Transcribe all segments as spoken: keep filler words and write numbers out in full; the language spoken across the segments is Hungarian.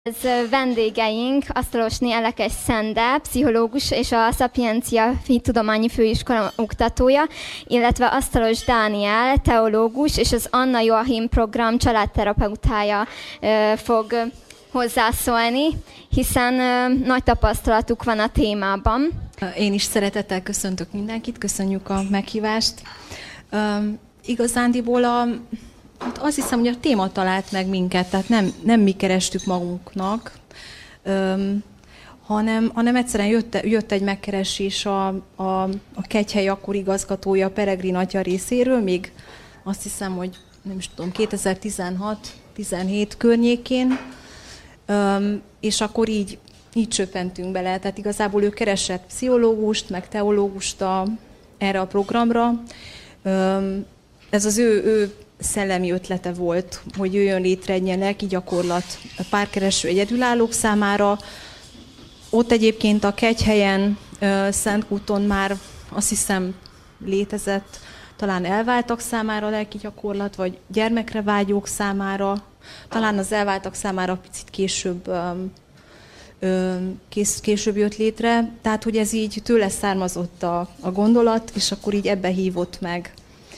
Ez vendégeink Asztalosné Elekes Szende, pszichológus és a Szapiencia Tudományi Főiskola oktatója, illetve Asztalos Dániel, teológus és az Anna Joachim program családterapeutája fog hozzászólni, hiszen nagy tapasztalatuk van a témában. Én is szeretettel köszöntök mindenkit, köszönjük a meghívást. Um, igazándiból a, azt hiszem, hogy a téma talált meg minket, tehát nem, nem mi kerestük magunknak, um, hanem, hanem egyszerűen jött, jött egy megkeresés a, a, a Kegyhely akkor igazgatója, Peregrin atya részéről, még azt hiszem, hogy nem is tudom, kétezer-tizenhat tizenhét környékén, um, és akkor így Így csöppentünk bele, tehát igazából ő keresett pszichológust, meg teológust a, erre a programra. Ez az ő, ő szellemi ötlete volt, hogy jöjjön létre egy ilyen lelki gyakorlat a párkereső egyedülállók számára. Ott egyébként a Kegyhelyen, Szentkúton már azt hiszem létezett, talán elváltak számára lelki gyakorlat, vagy gyermekre vágyók számára, talán az elváltak számára picit később Kés, később jött létre, tehát hogy ez így tőle származott a, a gondolat, és akkor így ebbe hívott meg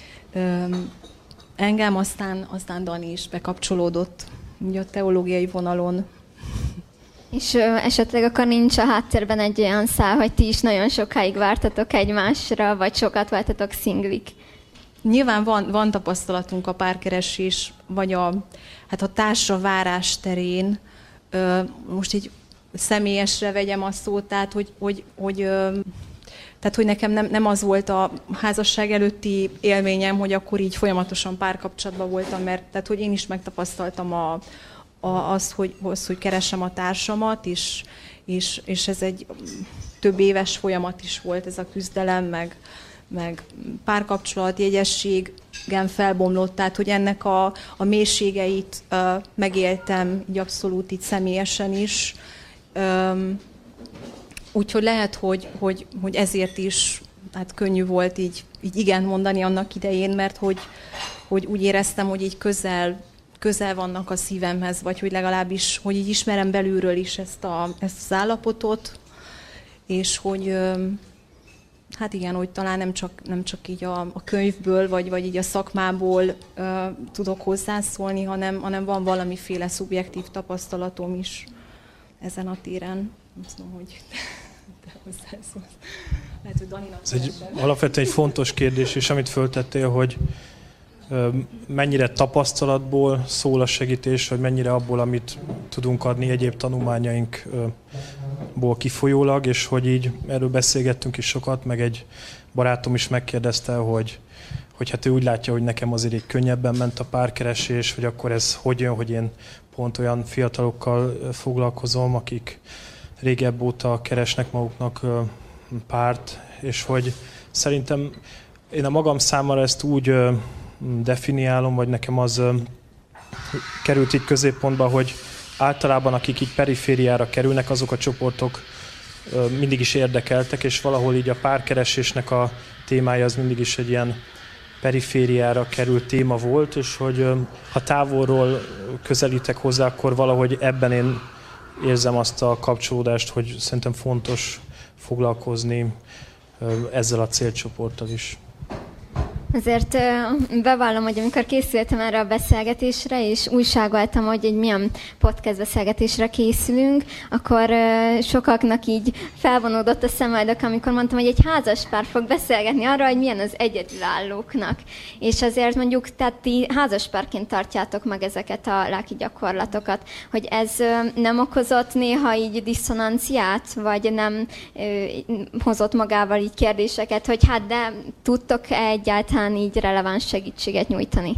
öm, engem, aztán, aztán Dani is bekapcsolódott ugye a teológiai vonalon. És ö, esetleg akkor nincs a háttérben egy olyan szál, hogy ti is nagyon sokáig vártatok egymásra, vagy sokat váltatok szinglik? Nyilván van, van tapasztalatunk a párkeresés, vagy a, hát a társra várás terén. Ö, most így személyesre vegyem a szót, tehát hogy, hogy, hogy, tehát, hogy nekem nem, nem az volt a házasság előtti élményem, hogy akkor így folyamatosan párkapcsolatban voltam, mert tehát, hogy én is megtapasztaltam a, a, azt, hogy, az, hogy keresem a társamat, és, és, és ez egy több éves folyamat is volt ez a küzdelem, meg, meg párkapcsolat, jegyességem felbomlott, tehát hogy ennek a, a mélységeit uh, megéltem így abszolút így személyesen is. Um, úgyhogy lehet, hogy, hogy, hogy ezért is hát könnyű volt így, így igen mondani annak idején, mert hogy, hogy úgy éreztem, hogy így közel, közel vannak a szívemhez, vagy hogy legalábbis, hogy így ismerem belülről is ezt, a, ezt az állapotot, és hogy um, hát igen, hogy talán nem csak, nem csak így a, a könyvből, vagy, vagy így a szakmából uh, tudok hozzászólni, hanem, hanem van valamiféle szubjektív tapasztalatom is ezen a téren. Azt mondom, hogy te hozzászólsz. Lehet, hogy Daninak ez egy alapvetően egy fontos kérdés, és amit föltettél, hogy mennyire tapasztalatból szól a segítés, vagy mennyire abból, amit tudunk adni egyéb tanulmányainkból kifolyólag, és hogy így erről beszélgettünk is sokat, meg egy barátom is megkérdezte, hogy, hogy hát ő úgy látja, hogy nekem azért így könnyebben ment a párkeresés, hogy akkor ez hogy jön, hogy én pont olyan fiatalokkal foglalkozom, akik régebb óta keresnek maguknak párt, és hogy szerintem én a magam számára ezt úgy definiálom, vagy nekem az került így középpontba, hogy általában akik így perifériára kerülnek, azok a csoportok mindig is érdekeltek, és valahol így a párkeresésnek a témája az mindig is egy ilyen perifériára került téma volt, és hogy ha távolról közelítek hozzá, akkor valahogy ebben én érzem azt a kapcsolódást, hogy szerintem fontos foglalkozni ezzel a célcsoporttal is. Azért bevallom, hogy amikor készültem erre a beszélgetésre, és újságoltam, hogy egy milyen podcast beszélgetésre készülünk, akkor sokaknak így felvonódott a szemöldök, amikor mondtam, hogy egy házaspár fog beszélgetni arra, hogy milyen az egyedülállóknak. És azért mondjuk, tehát ti házaspárként tartjátok meg ezeket a lelki gyakorlatokat, hogy ez nem okozott néha így diszonanciát, vagy nem hozott magával így kérdéseket, hogy hát de tudtok-e egyáltalán így releváns segítséget nyújtani?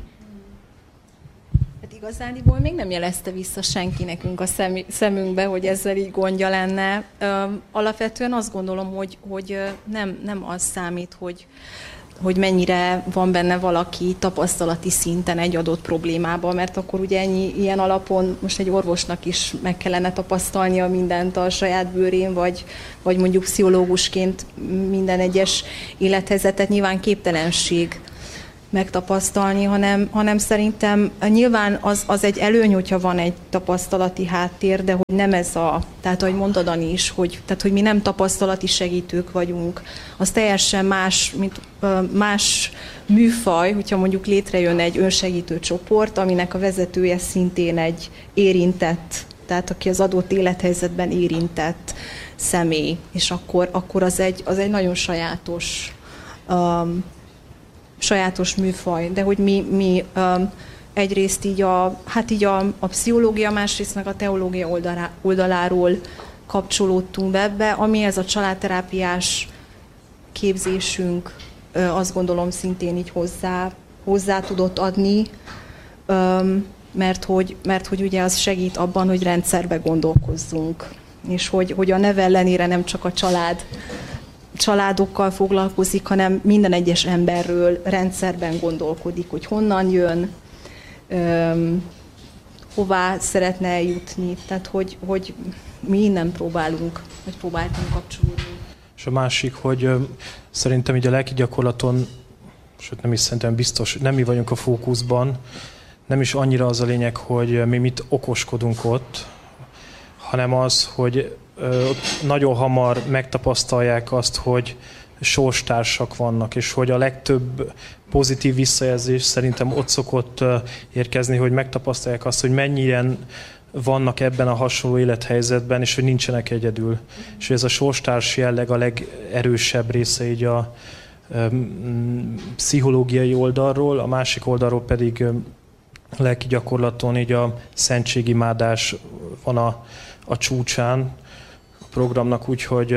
Hát igazániból még nem jelezte vissza senki nekünk a szem, szemünkbe, hogy ezzel így gondja lenne. Alapvetően azt gondolom, hogy, hogy nem, nem az számít, hogy, hogy mennyire van benne valaki tapasztalati szinten egy adott problémában, mert akkor ugye ennyi, ilyen alapon most egy orvosnak is meg kellene tapasztalnia mindent a saját bőrén, vagy, vagy mondjuk pszichológusként minden egyes élethelyzetet, nyilván képtelenség megtapasztalni, hanem, hanem szerintem nyilván az, az egy előny, hogyha van egy tapasztalati háttér, de hogy nem ez a, tehát ahogy mondod Ani is, hogy, tehát, hogy mi nem tapasztalati segítők vagyunk, az teljesen más, mint más műfaj, hogyha mondjuk létrejön egy önsegítő csoport, aminek a vezetője szintén egy érintett, tehát aki az adott élethelyzetben érintett személy, és akkor, akkor az, egy, az egy nagyon sajátos um, sajátos műfaj, de hogy mi, mi um, egyrészt így a, hát így a, a pszichológia, másrészt meg a teológia oldalá, oldaláról kapcsolódtunk be ebbe, ami ez a családterápiás képzésünk, azt gondolom szintén így hozzá, hozzá tudott adni, um, mert, hogy, mert hogy ugye az segít abban, hogy rendszerbe gondolkozzunk, és hogy, hogy a neve ellenére nem csak a család családokkal foglalkozik, hanem minden egyes emberről rendszerben gondolkodik, hogy honnan jön, öm, hová szeretne eljutni, tehát hogy, hogy mi innen próbálunk, vagy próbáltunk kapcsolódni. És a másik, hogy szerintem így a lelki gyakorlaton, sőt nem is szerintem biztos, nem mi vagyunk a fókuszban, nem is annyira az a lényeg, hogy mi mit okoskodunk ott, hanem az, hogy nagyon hamar megtapasztalják azt, hogy sorstársak vannak, és hogy a legtöbb pozitív visszajelzés szerintem ott szokott érkezni, hogy megtapasztalják azt, hogy mennyien vannak ebben a hasonló élethelyzetben, és hogy nincsenek egyedül. És hogy ez a sorstárs jelleg a legerősebb része így a pszichológiai oldalról, a másik oldalról pedig a lelki gyakorlaton így a szentségimádás van a, a csúcsán a programnak, úgyhogy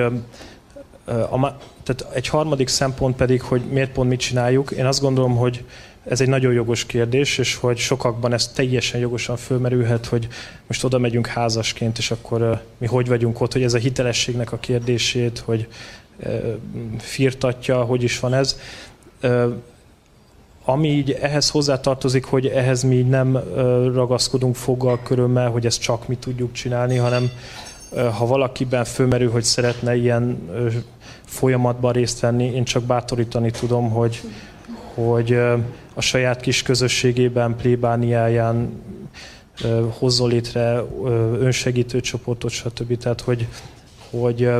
a, tehát egy harmadik szempont pedig, hogy miért pont mit csináljuk. Én azt gondolom, hogy ez egy nagyon jogos kérdés, és hogy sokakban ez teljesen jogosan fölmerülhet, hogy most oda megyünk házasként, és akkor mi hogy vagyunk ott, hogy ez a hitelességnek a kérdését, hogy firtatja, hogy is van ez. Ami így ehhez hozzátartozik, hogy ehhez mi nem ragaszkodunk foggal körömmel, hogy ezt csak mi tudjuk csinálni, hanem ha valakiben fölmerül, hogy szeretne ilyen folyamatban részt venni, én csak bátorítani tudom, hogy, hogy a saját kis közösségében, plébániáján hozzon létre önsegítő csoportot, stb. Tehát, hogy, hogy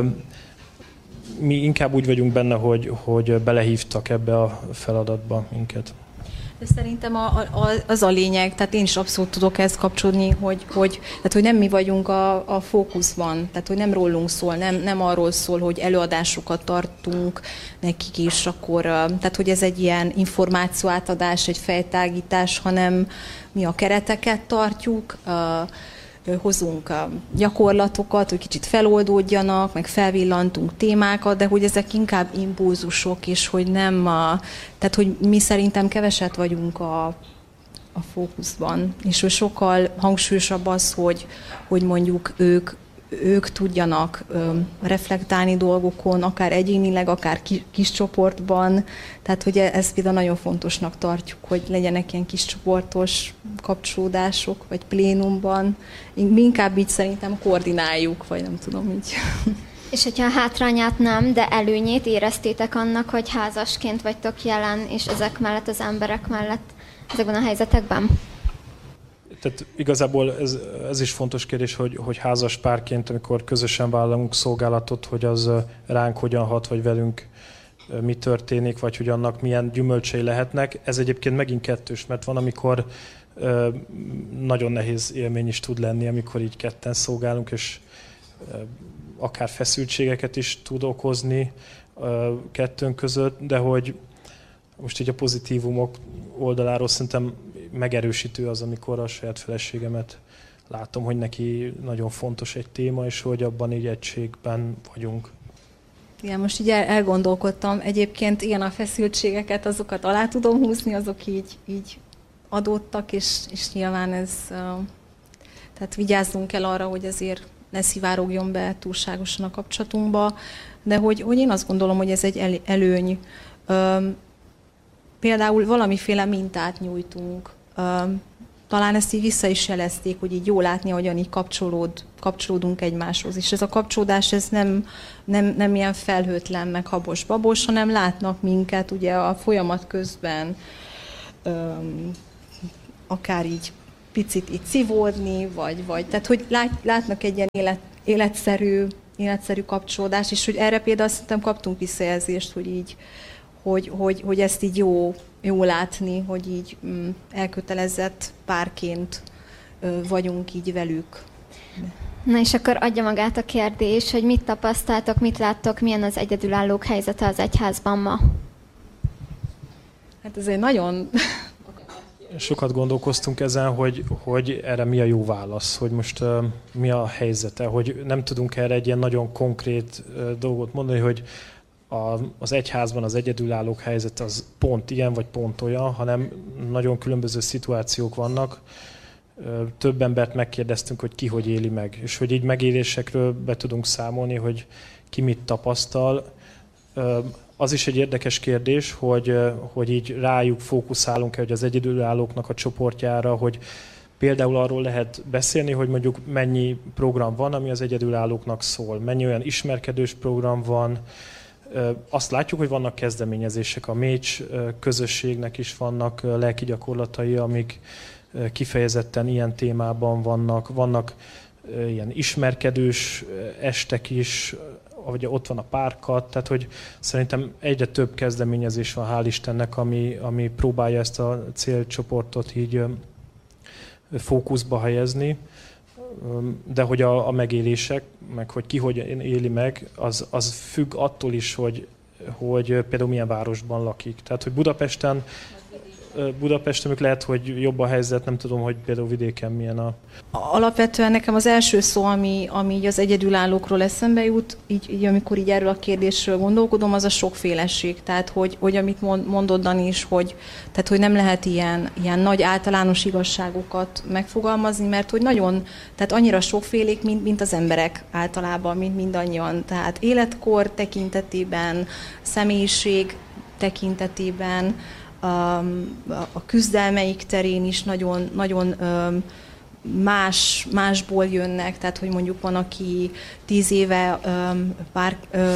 mi inkább úgy vagyunk benne, hogy, hogy belehívtak ebbe a feladatba minket. De szerintem a, a, az a lényeg, tehát én is abszolút tudok ezt kapcsolódni, hogy, hogy, tehát, hogy nem mi vagyunk a, a fókuszban, tehát hogy nem rólunk szól, nem, nem arról szól, hogy előadásokat tartunk nekik is, akkor, tehát hogy ez egy ilyen információátadás, egy fejtágítás, hanem mi a kereteket tartjuk, hozunk gyakorlatokat, hogy kicsit feloldódjanak, meg felvillantunk témákat, de hogy ezek inkább impulzusok, és hogy nem a, tehát hogy mi szerintem keveset vagyunk a, a fókuszban, és hogy sokkal hangsúlyosabb az, hogy, hogy mondjuk ők ők tudjanak ö, reflektálni dolgokon, akár egyénileg, akár ki, kis csoportban. Tehát, hogy ezt például nagyon fontosnak tartjuk, hogy legyenek ilyen kis csoportos kapcsolódások, vagy plénumban. Mi inkább így szerintem koordináljuk, vagy nem tudom így. És hogyha a hátrányát nem, de előnyét éreztétek annak, hogy házasként vagytok jelen, és ezek mellett az emberek mellett ezekben a helyzetekben? Tehát igazából ez, ez is fontos kérdés, hogy, hogy házas párként, amikor közösen vállalunk szolgálatot, hogy az ránk hogyan hat, vagy velünk mi történik, vagy hogy annak milyen gyümölcsei lehetnek. Ez egyébként megint kettős, mert van, amikor ö, nagyon nehéz élmény is tud lenni, amikor így ketten szolgálunk, és ö, akár feszültségeket is tud okozni ö, kettőnk között, de hogy most így a pozitívumok oldaláról szerintem megerősítő az, amikor a saját feleségemet látom, hogy neki nagyon fontos egy téma, és hogy abban így egységben vagyunk. Igen, most így elgondolkodtam. Egyébként ilyen a feszültségeket, azokat alá tudom húzni, azok így, így adódtak, és, és nyilván ez, tehát vigyázzunk kell arra, hogy azért ne szivárogjon be túlságosan a kapcsolatunkba, de hogy, hogy én azt gondolom, hogy ez egy el, előny. Például valamiféle mintát nyújtunk. Talán ezt így vissza is jelezték, hogy így jó látni, hogyan így kapcsolód, kapcsolódunk egymáshoz. És ez a kapcsolódás ez nem, nem, nem ilyen felhőtlen, meg habos-babos, hanem látnak minket ugye a folyamat közben. öm, akár így picit így szívódni, vagy, vagy tehát hogy lát, látnak egy ilyen élet, életszerű, életszerű kapcsolódást, és hogy erre például szerintem kaptunk visszajelzést, hogy így, hogy, hogy, hogy ezt így jó, jó látni, hogy így mm, elkötelezett párként ö, vagyunk így velük. Na és akkor adja magát a kérdés, hogy mit tapasztaltok, mit láttok, milyen az egyedülállók helyzete az egyházban ma? Hát ez egy nagyon... Sokat gondolkoztunk ezen, hogy, hogy erre mi a jó válasz, hogy most uh, mi a helyzete, hogy nem tudunk erre egy ilyen nagyon konkrét uh, dolgot mondani, hogy a, az egyházban az egyedülállók helyzete az pont ilyen vagy pont olyan, hanem nagyon különböző szituációk vannak. Uh, több embert megkérdeztünk, hogy ki hogy éli meg, és hogy így megélésekről be tudunk számolni, hogy ki mit tapasztal. Uh, Az is egy érdekes kérdés, hogy, hogy így rájuk fókuszálunk-e, hogy az egyedülállóknak a csoportjára, hogy például arról lehet beszélni, hogy mondjuk mennyi program van, ami az egyedülállóknak szól, mennyi olyan ismerkedős program van. Azt látjuk, hogy vannak kezdeményezések, a Mécs közösségnek is vannak lelki gyakorlatai, amik kifejezetten ilyen témában vannak. Vannak ilyen ismerkedős estek is, vagy ott van a párkat, tehát hogy szerintem egyre több kezdeményezés van, hál' Istennek, ami, ami próbálja ezt a célcsoportot így fókuszba helyezni, de hogy a, a megélések, meg hogy ki hogy éli meg, az, az függ attól is, hogy, hogy például milyen városban lakik. Tehát, hogy Budapesten Budapesten lehet, hogy jobb a helyzet, nem tudom, hogy például vidéken milyen a... Alapvetően nekem az első szó, ami, ami így az egyedülállókról eszembe jut, így, így amikor így erről a kérdésről gondolkodom, az a sokféleség. Tehát, hogy, hogy amit mondod, Dani is, hogy, tehát, hogy nem lehet ilyen, ilyen nagy általános igazságokat megfogalmazni, mert hogy nagyon, tehát annyira sokfélék, mint, mint az emberek általában, mint mindannyian. Tehát életkor tekintetében, személyiség tekintetében, a küzdelmeik terén is nagyon, nagyon más, másból jönnek, tehát hogy mondjuk van, aki tíz éve pár,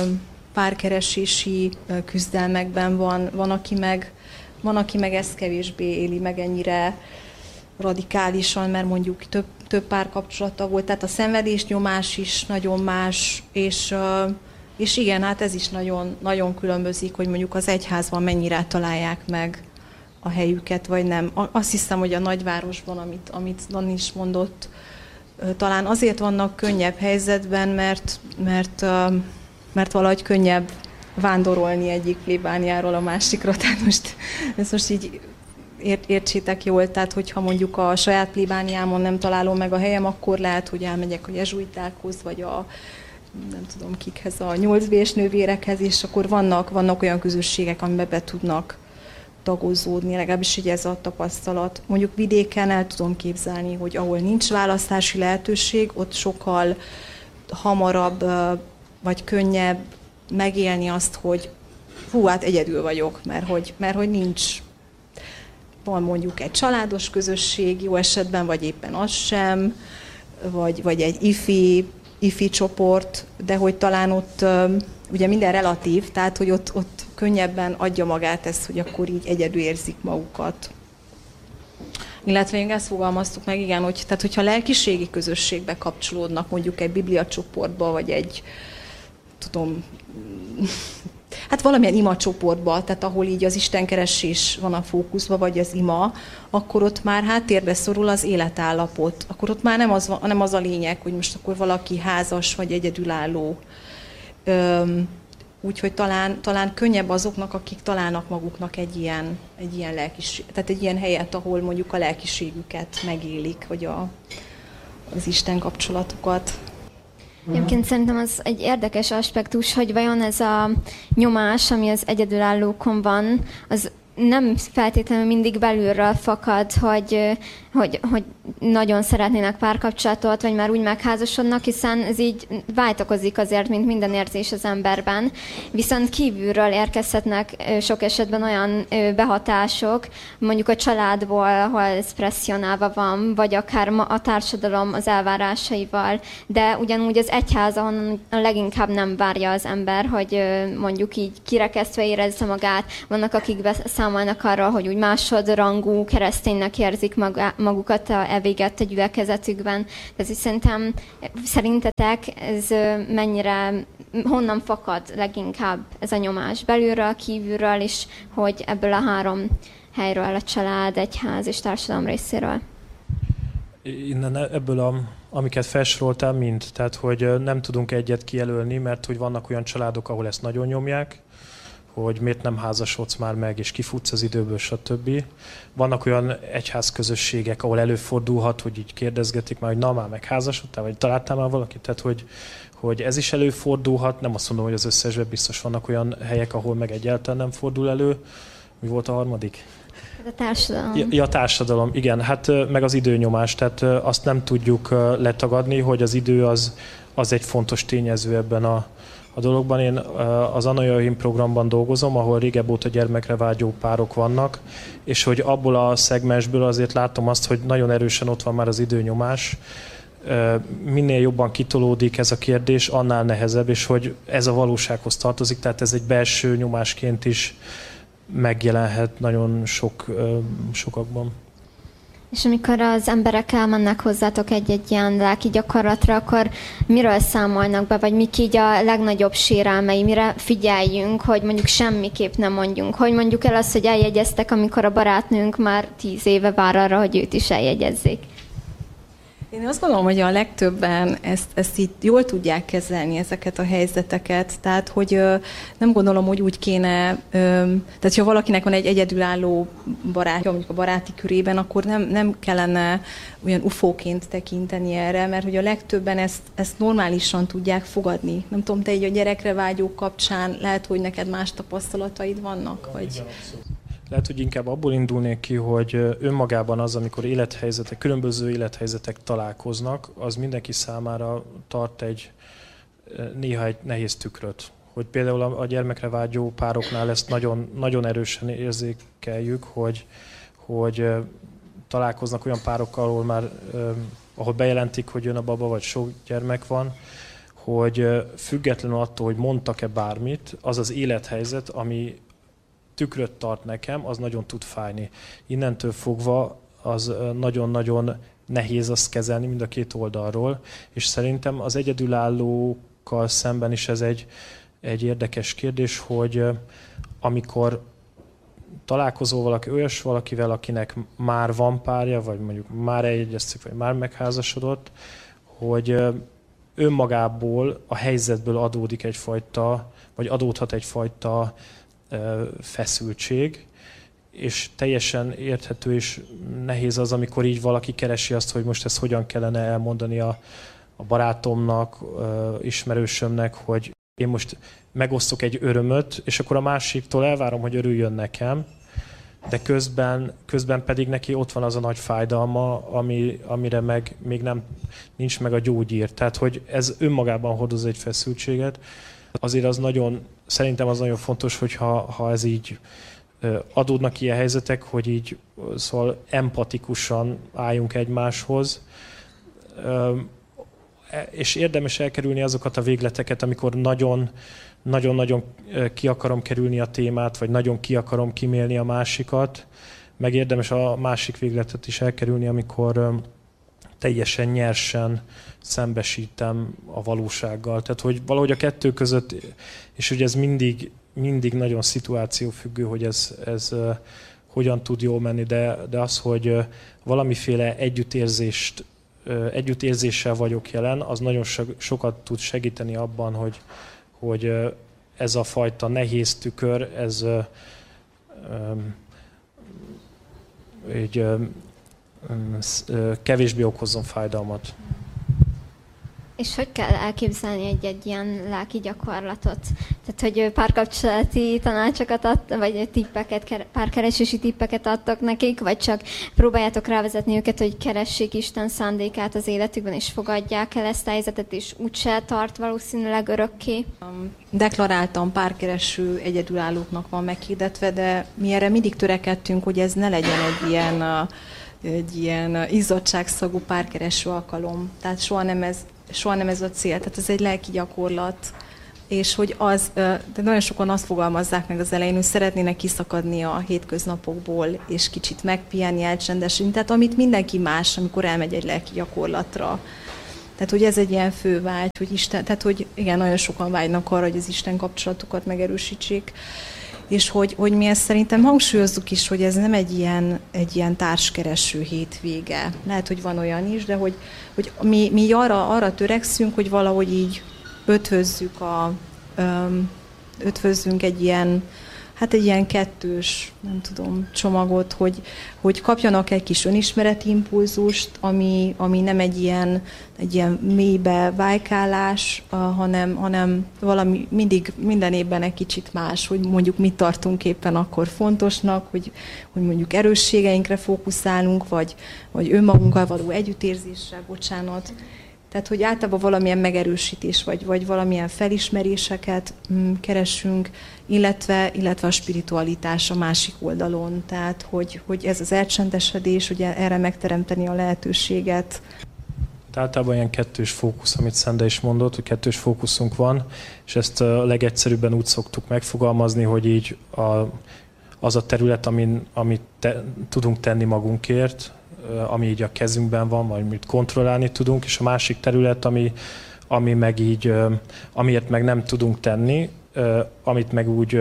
párkeresési küzdelmekben van, van, aki meg, van, aki meg ezt kevésbé éli meg ennyire radikálisan, mert mondjuk több, több párkapcsolata volt, tehát a szenvedésnyomás is nagyon más, és És igen, hát ez is nagyon, nagyon különbözik, hogy mondjuk az egyházban mennyire találják meg a helyüket, vagy nem. Azt hiszem, hogy a nagyvárosban, amit, amit Dan is mondott, talán azért vannak könnyebb helyzetben, mert, mert, mert valahogy könnyebb vándorolni egyik plébániáról a másikra. Tehát most, ezt most így ért, értsétek jól, tehát hogyha mondjuk a saját plébániámon nem találom meg a helyem, akkor lehet, hogy elmegyek a jezsuitákhoz, vagy a nem tudom kikhez, a nyolc bés nővérekhez, és akkor vannak, vannak olyan közösségek, amiben be tudnak tagozódni, legalábbis így ez a tapasztalat. Mondjuk vidéken el tudom képzelni, hogy ahol nincs választási lehetőség, ott sokkal hamarabb vagy könnyebb megélni azt, hogy hú, hát egyedül vagyok, mert hogy, mert hogy nincs, van mondjuk egy családos közösség, jó esetben, vagy éppen az sem, vagy, vagy egy ifi, ifi csoport, de hogy talán ott ugye minden relatív, tehát hogy ott, ott könnyebben adja magát ezt, hogy akkor így egyedül érzik magukat. Illetve még ezt fogalmaztuk meg, igen, hogy tehát hogyha lelkiségi közösségbe kapcsolódnak, mondjuk egy biblia csoportba, vagy egy, tudom, hát valamilyen ima csoportba, tehát ahol így az istenkeresés van a fókuszban, vagy az ima, akkor ott már háttérbe szorul az életállapot. Akkor ott már nem az, nem az a lényeg, hogy most akkor valaki házas, vagy egyedülálló. Úgyhogy talán, talán könnyebb azoknak, akik találnak maguknak egy ilyen, egy ilyen lelkiség, tehát egy ilyen helyet, ahol mondjuk a lelkiségüket megélik, vagy a, az Isten kapcsolatukat. Egyébként szerintem az egy érdekes aspektus, hogy vajon ez a nyomás, ami az egyedülállókon van, az nem feltétlenül mindig belülről fakad, hogy, hogy, hogy nagyon szeretnének párkapcsolatot, vagy már úgy megházasodnak, hiszen ez így változik azért, mint minden érzés az emberben. Viszont kívülről érkezhetnek sok esetben olyan behatások, mondjuk a családból, ahol ez presszionálva van, vagy akár a társadalom az elvárásaival, de ugyanúgy az egyház, ahonnan a leginkább nem várja az ember, hogy mondjuk így kirekesztve érezze magát. Vannak, akik beszámolnak arról, hogy úgy másodrangú kereszténynek érzik magukat a elvégett a gyülekezetükben. Ez is szerintem, szerintetek ez mennyire, honnan fakad leginkább ez a nyomás? Belülről, kívülről is, hogy ebből a három helyről, a család, egyház és társadalom részéről? Innen ebből, a, amiket felsoroltál, mind. Tehát, hogy nem tudunk egyet kijelölni, mert hogy vannak olyan családok, ahol ezt nagyon nyomják, hogy miért nem házasodsz már meg, és kifutsz az időből, stb. Vannak olyan egyházközösségek, ahol előfordulhat, hogy így kérdezgetik már, hogy na már megházasodtál, vagy találtál már valakit, tehát hogy, hogy ez is előfordulhat. Nem azt mondom, hogy az összesben biztos vannak olyan helyek, ahol meg egyáltalán nem fordul elő. Mi volt a harmadik? A társadalom. Ja, ja, társadalom, igen. Hát meg az időnyomás, tehát azt nem tudjuk letagadni, hogy az idő az, az egy fontos tényező ebben a A dologban. Én az Anna Joachim programban dolgozom, ahol régebb óta gyermekre vágyó párok vannak, és hogy abból a szegmensből azért látom azt, hogy nagyon erősen ott van már az időnyomás. Minél jobban kitolódik ez a kérdés, annál nehezebb, és hogy ez a valósághoz tartozik, tehát ez egy belső nyomásként is megjelenhet nagyon sok, sokakban. És amikor az emberek elmennek hozzátok egy-egy ilyen lelki gyakorlatra, akkor miről számolnak be, vagy mik így a legnagyobb sérelmei, mire figyeljünk, hogy mondjuk semmiképp nem mondjunk. Hogy mondjuk el azt, hogy eljegyeztek, amikor a barátnőnk már tíz éve vár arra, hogy őt is eljegyezzék. Én azt gondolom, hogy a legtöbben ezt, ezt így jól tudják kezelni, ezeket a helyzeteket. Tehát, hogy ö, nem gondolom, hogy úgy kéne, ö, tehát ha valakinek van egy egyedülálló barátja, mondjuk a baráti körében, akkor nem, nem kellene olyan ufóként tekinteni erre, mert hogy a legtöbben ezt, ezt normálisan tudják fogadni. Nem tudom, te így a gyerekre vágyók kapcsán lehet, hogy neked más tapasztalataid vannak? Vagy... Lehet, hogy inkább abból indulnék ki, hogy önmagában az, amikor élethelyzetek, különböző élethelyzetek találkoznak, az mindenki számára tart egy néha egy nehéz tükröt. Hogy például a gyermekre vágyó pároknál ezt nagyon, nagyon erősen érzékeljük, hogy, hogy találkoznak olyan párokkal, ahol már ahol bejelentik, hogy jön a baba, vagy sok gyermek van, hogy függetlenül attól, hogy mondtak-e bármit, az az élethelyzet, ami tükröt tart nekem, az nagyon tud fájni. Innentől fogva az nagyon-nagyon nehéz azt kezelni mind a két oldalról, és szerintem az egyedülállókkal szemben is ez egy, egy érdekes kérdés, hogy amikor találkozol valaki, olyas valakivel, akinek már van párja, vagy mondjuk már eljegyezték, vagy már megházasodott, hogy önmagából, a helyzetből adódik egyfajta, vagy adódhat egyfajta feszültség, és teljesen érthető és nehéz az, amikor így valaki keresi azt, hogy most ezt hogyan kellene elmondani a, a barátomnak, ismerősömnek, hogy én most megosztok egy örömöt, és akkor a másiktól elvárom, hogy örüljön nekem, de közben, közben pedig neki ott van az a nagy fájdalma, ami, amire meg még nem nincs meg a gyógyír. Tehát, hogy ez önmagában hordoz egy feszültséget. Azért az nagyon, szerintem az nagyon fontos, hogy ha, ha ez így adódnak ilyen helyzetek, hogy így szóval empatikusan álljunk egymáshoz, és érdemes elkerülni azokat a végleteket, amikor nagyon, nagyon-nagyon ki akarom kerülni a témát, vagy nagyon ki akarom kimélni a másikat, meg érdemes a másik végletet is elkerülni, amikor teljesen nyersen szembesítem a valósággal. Tehát, hogy valahogy a kettő között, és ugye ez mindig, mindig nagyon szituációfüggő, hogy ez, ez uh, hogyan tud jól menni, de, de az, hogy uh, valamiféle együttérzést, uh, együttérzéssel vagyok jelen, az nagyon so, sokat tud segíteni abban, hogy, hogy uh, ez a fajta nehéz tükör, ez uh, um, így, um, kevésbé okozzon fájdalmat. És hogy kell elképzelni egy-egy ilyen lelki gyakorlatot? Tehát, hogy párkapcsolati tanácsokat ad, vagy tippeket, párkeresési tippeket adtok nekik, vagy csak próbáljátok rávezetni őket, hogy keressék Isten szándékát az életükben, és fogadják el ezt a helyzetet, és úgyse tart valószínűleg örökké? Deklaráltan párkereső egyedülállóknak van meghirdetve, de mi erre mindig törekedtünk, hogy ez ne legyen egy ilyen, egy ilyen izzadságszagú párkereső alkalom. Tehát soha nem ez soha nem ez a cél, tehát ez egy lelki gyakorlat, és hogy az, de nagyon sokan azt fogalmazzák meg az elején, hogy szeretnének kiszakadni a hétköznapokból, és kicsit megpihenni, elcsendesülni, tehát amit mindenki más, amikor elmegy egy lelki gyakorlatra. Tehát, hogy ez egy ilyen fő vágy, hogy Isten, tehát, hogy igen, nagyon sokan vágynak arra, hogy az Isten kapcsolatukat megerősítsék, és hogy, hogy mi ezt szerintem hangsúlyozzuk is, hogy ez nem egy ilyen, egy ilyen társkereső hétvége. Lehet, hogy van olyan is, de hogy, hogy mi, mi arra, arra törekszünk, hogy valahogy így ötvözzük a, öm, ötvözzünk egy ilyen, hát egy ilyen kettős, nem tudom, csomagot, hogy, hogy kapjanak egy kis önismereti impulzust, ami, ami nem egy ilyen, egy ilyen mélybe vájkálás, hanem, hanem valami mindig minden évben egy kicsit más, hogy mondjuk mit tartunk éppen akkor fontosnak, hogy, hogy mondjuk erősségeinkre fókuszálunk, vagy, vagy önmagunkkal való együttérzésre, bocsánat. Tehát, hogy általában valamilyen megerősítés, vagy, vagy valamilyen felismeréseket mm, keresünk, illetve, illetve a spiritualitás a másik oldalon. Tehát, hogy, hogy ez az elcsendesedés, hogy erre megteremteni a lehetőséget. Általában ilyen kettős fókusz, amit Szende is mondott, hogy kettős fókuszunk van, és ezt a legegyszerűbben úgy szoktuk megfogalmazni, hogy így a, az a terület, amin, amit te, tudunk tenni magunkért, ami így a kezünkben van, vagy amit kontrollálni tudunk, és a másik terület, ami, ami meg így, amiért meg nem tudunk tenni, amit meg úgy,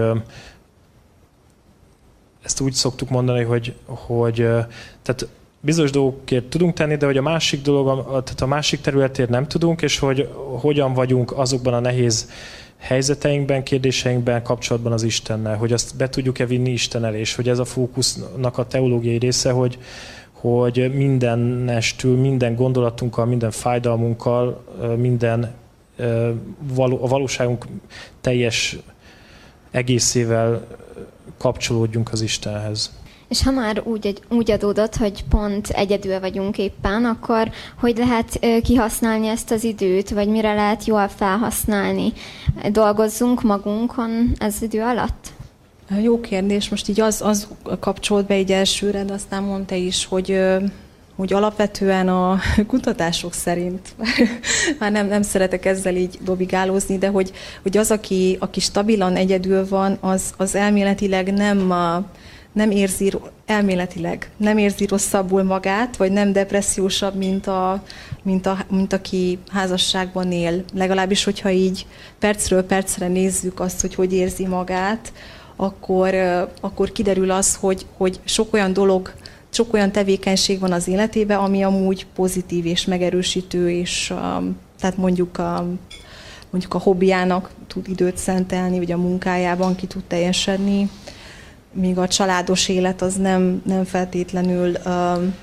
ezt úgy szoktuk mondani, hogy, hogy tehát bizonyos dolgokért tudunk tenni, de hogy a másik dolog, tehát a másik területért nem tudunk, és hogy hogyan vagyunk azokban a nehéz helyzeteinkben, kérdéseinkben kapcsolatban az Istennel, hogy azt be tudjuk-e vinni Isten elé, és hogy ez a fókusznak a teológiai része, hogy hogy mindennestül, minden gondolatunkkal, minden fájdalmunkkal, minden a valóságunk teljes egészével kapcsolódjunk az Istenhez. És ha már úgy, úgy adódott, hogy pont egyedül vagyunk éppen, akkor hogy lehet kihasználni ezt az időt, vagy mire lehet jól felhasználni? Dolgozzunk magunkon ez idő alatt? Jó kérdés. Most így az, az kapcsolt be egy elsőre, de aztán mondta is, hogy, hogy alapvetően a kutatások szerint, már nem, nem szeretek ezzel így dobigálózni, de hogy, hogy az, aki, aki stabilan egyedül van, az, az elméletileg nem, a, nem érzi, elméletileg nem érzi rosszabbul magát, vagy nem depressziósabb, mint, a, mint, a, mint aki házasságban él. Legalábbis, hogyha így percről percre nézzük azt, hogy hogy érzi magát, Akkor, akkor kiderül az, hogy, hogy sok olyan dolog, sok olyan tevékenység van az életében, ami amúgy pozitív és megerősítő, és um, tehát mondjuk a, mondjuk a hobbiának tud időt szentelni, vagy a munkájában ki tud teljesedni, míg a családos élet az nem, nem feltétlenül um,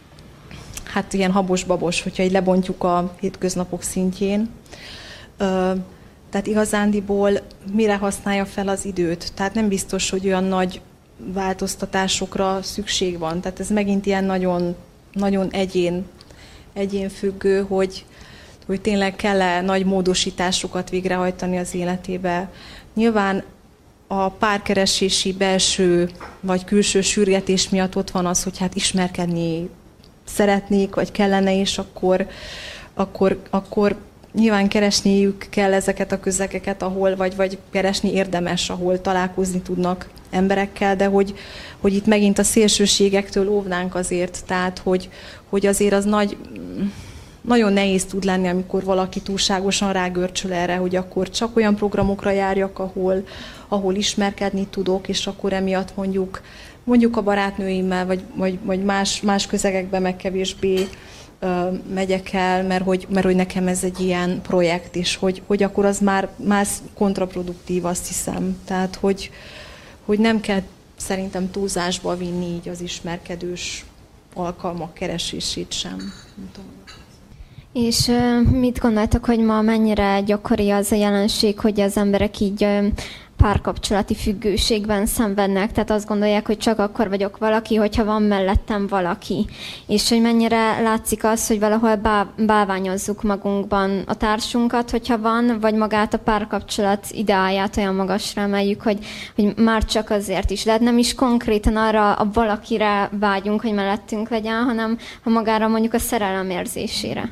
hát ilyen habos-babos, hogyha így lebontjuk a hétköznapok szintjén. Uh, Tehát igazándiból mire használja fel az időt? Tehát nem biztos, hogy olyan nagy változtatásokra szükség van. Tehát ez megint ilyen nagyon, nagyon egyén, egyén függő, hogy, hogy tényleg kell-e nagy módosításokat végrehajtani az életébe. Nyilván a párkeresési belső vagy külső sürgetés miatt ott van az, hogy hát ismerkedni szeretnék, vagy kellene, és akkor, akkor, akkor nyilván keresniük kell ezeket a közegeket, ahol, vagy, vagy keresni érdemes, ahol találkozni tudnak emberekkel, de hogy, hogy itt megint a szélsőségektől óvnánk azért, tehát hogy, hogy azért az nagy, nagyon nehéz tud lenni, amikor valaki túlságosan rágörcsöl erre, hogy akkor csak olyan programokra járjak, ahol, ahol ismerkedni tudok, és akkor emiatt mondjuk, mondjuk a barátnőimmel, vagy, vagy, vagy más, más közegekben meg kevésbé megyek el, mert hogy, mert hogy nekem ez egy ilyen projekt, és hogy, hogy akkor az már, már kontraproduktív, azt hiszem. Tehát, hogy, hogy nem kell szerintem túlzásba vinni így az ismerkedős alkalmak keresését sem. És mit gondoltok, hogy ma mennyire gyakori az a jelenség, hogy az emberek így párkapcsolati függőségben szenvednek, tehát azt gondolják, hogy csak akkor vagyok valaki, hogyha van mellettem valaki. És hogy mennyire látszik az, hogy valahol bá- bálványozzuk magunkban a társunkat, hogyha van, vagy magát a párkapcsolat ideáját olyan magasra emeljük, hogy, hogy már csak azért is lehet, nem is konkrétan arra a valakire vágyunk, hogy mellettünk legyen, hanem ha magára mondjuk a szerelem érzésére.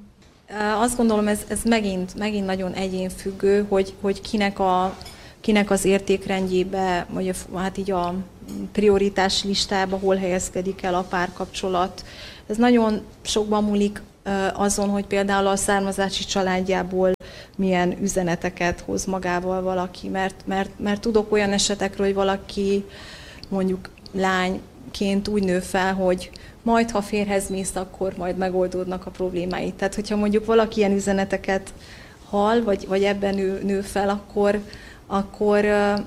Azt gondolom, ez, ez megint, megint nagyon egyénfüggő, hogy, hogy kinek a kinek az értékrendjébe, vagy a, hát így a prioritás listába hol helyezkedik el a párkapcsolat. Ez nagyon sokban múlik azon, hogy például a származási családjából milyen üzeneteket hoz magával valaki, mert, mert, mert tudok olyan esetekről, hogy valaki mondjuk lányként úgy nő fel, hogy majd, ha férhez mész, akkor majd megoldódnak a problémáit. Tehát, hogyha mondjuk valaki ilyen üzeneteket hall, vagy, vagy ebben nő, nő fel, akkor akkor uh,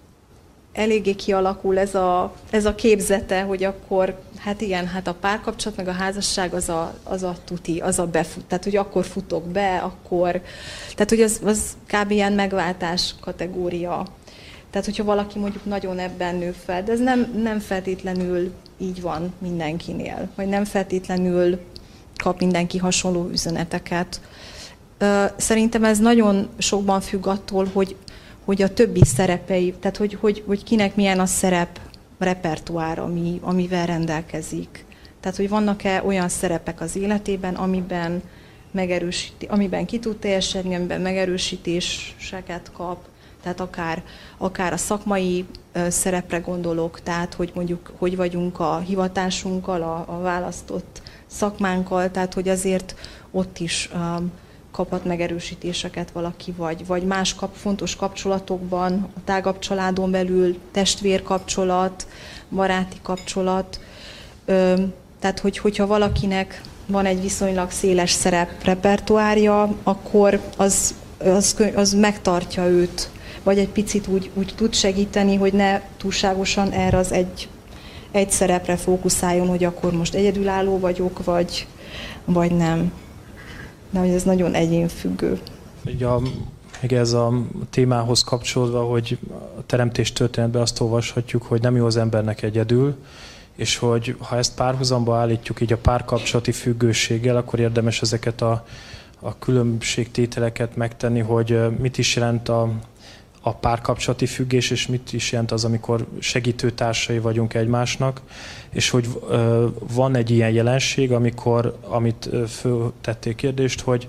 eléggé kialakul ez a, ez a képzete, hogy akkor, hát igen, hát a párkapcsolat, meg a házasság az a, az a tuti, az a befut, tehát hogy akkor futok be, akkor, tehát hogy az, az kb. Ilyen megváltás kategória. Tehát, hogyha valaki mondjuk nagyon ebben nő fel, de ez nem, nem feltétlenül így van mindenkinél, vagy nem feltétlenül kap mindenki hasonló üzeneteket. Uh, szerintem ez nagyon sokban függ attól, hogy hogy a többi szerepei, tehát hogy, hogy, hogy kinek milyen a szerep repertoár, ami, amivel rendelkezik. Tehát, hogy vannak-e olyan szerepek az életében, amiben, megerősíti, amiben ki tud teljesedni, amiben megerősítéseket kap, tehát akár, akár a szakmai uh, szerepre gondolok, tehát hogy mondjuk, hogy vagyunk a hivatásunkkal, a, a választott szakmánkkal, tehát hogy azért ott is um, kaphat megerősítéseket valaki, vagy, vagy más kap, fontos kapcsolatokban, a tágabb családon belül, testvérkapcsolat, baráti kapcsolat. Ö, tehát, hogy, hogyha valakinek van egy viszonylag széles szereprepertoárja, akkor az, az, az megtartja őt, vagy egy picit úgy, úgy tud segíteni, hogy ne túlságosan erre az egy, egy szerepre fókuszáljon, hogy akkor most egyedülálló vagyok, vagy, vagy nem. De hogy ez nagyon egyénfüggő. Ugye a, még ez a témához kapcsolódva, hogy a teremtés történetben azt olvashatjuk, hogy nem jó az embernek egyedül, és hogy ha ezt párhuzamba állítjuk így a párkapcsolati függőséggel, akkor érdemes ezeket a, a különbségtételeket megtenni, hogy mit is jelent a, a párkapcsolati függés, és mit is jelent az, amikor segítőtársai vagyunk egymásnak, és hogy ö, van egy ilyen jelenség, amikor, amit föltették kérdést, hogy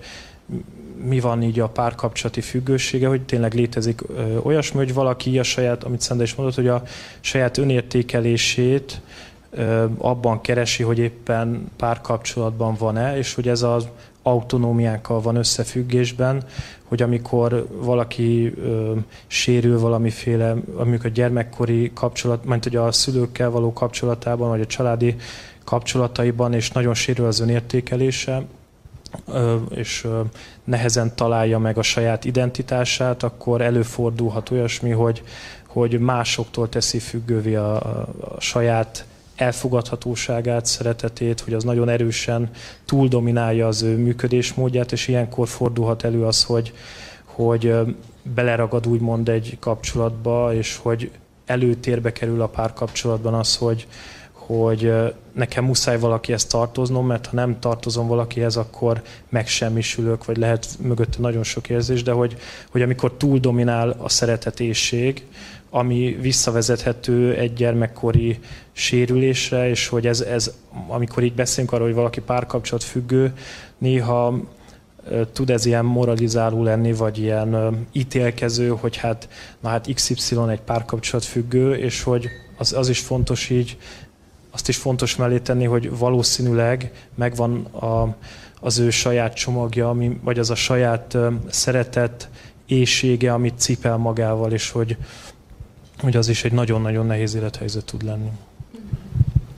mi van így a párkapcsolati függősége, hogy tényleg létezik ö, olyasmi, hogy valaki a saját, amit Szenda is mondott, hogy a saját önértékelését ö, abban keresi, hogy éppen párkapcsolatban van-e, és hogy ez az autonómiánkkal van összefüggésben, hogy amikor valaki ö, sérül valamiféle, amikor a gyermekkori kapcsolat, mint hogy a szülőkkel való kapcsolatában, vagy a családi kapcsolataiban, és nagyon sérül az önértékelése, ö, és ö, nehezen találja meg a saját identitását, akkor előfordulhat olyasmi, hogy, hogy másoktól teszi függővé a, a saját elfogadhatóságát, szeretetét, hogy az nagyon erősen túldominálja az ő működésmódját, és ilyenkor fordulhat elő az, hogy, hogy beleragad úgymond egy kapcsolatba, és hogy előtérbe kerül a párkapcsolatban az, hogy, hogy nekem muszáj valakihez tartoznom, mert ha nem tartozom valakihez, akkor megsemmisülök, vagy lehet mögötte nagyon sok érzés, de hogy, hogy amikor túldominál a szeretetésség, ami visszavezethető egy gyermekkori sérülésre, és hogy ez, ez, amikor így beszélünk arról, hogy valaki párkapcsolat függő, néha tud ez ilyen moralizáló lenni, vagy ilyen ítélkező, hogy hát, na hát iksz ipszilon egy párkapcsolat függő, és hogy az, az is fontos így, azt is fontos mellé tenni, hogy valószínűleg megvan a, az ő saját csomagja, ami, vagy az a saját szeretet éhsége, amit cipel magával, és hogy hogy az is egy nagyon-nagyon nehéz élethelyzet tud lenni.